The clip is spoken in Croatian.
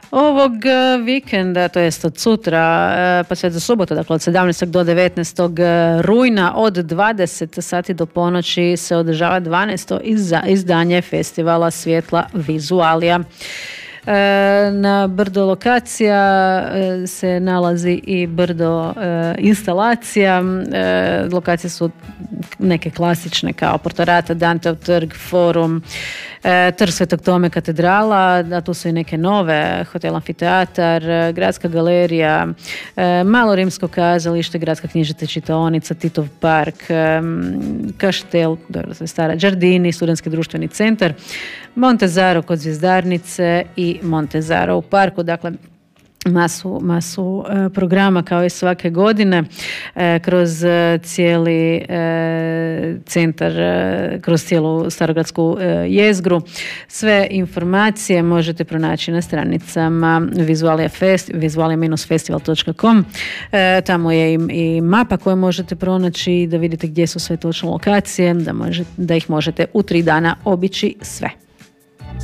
Ovog vikenda, to jest od sutra, pa sve do subota, dakle od 17. do 19. rujna od 20 sati do ponoći se održava 12. izdanje festivala Svjetla vizualija. Na brdo lokacija se nalazi i brdo instalacija. Lokacije su neke klasične kao Portorata, Danteov trg, Forum, Trg Svetog Tome, katedrala, a tu su i neke nove, Hotel Amfiteatar, Gradska galerija, Malo rimsko kazalište, Gradska knjižnica čitaonica, Titov park, Kaštel, Stara Đardini, Studentski društveni centar, Montezaro kod Zvjezdarnice i Montezaro u parku. Dakle, masu programa kao i svake godine kroz cijeli centar, kroz cijelu Starogradsku jezgru. Sve informacije možete pronaći na stranicama vizualija-festival.com. Tamo je i mapa koju možete pronaći da vidite gdje su sve točno lokacije, da ih možete u 3 dana obići sve.